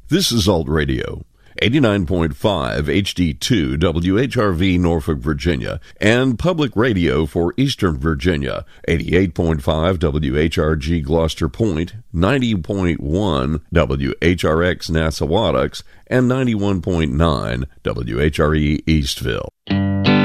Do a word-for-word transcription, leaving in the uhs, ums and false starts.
This is Alt Radio, eighty-nine point five H D two W H R V Norfolk, Virginia, and Public Radio for Eastern Virginia, eighty-eight point five W H R G Gloucester Point, ninety point one W H R X Nassawadox, and ninety-one point nine W H R E Eastville.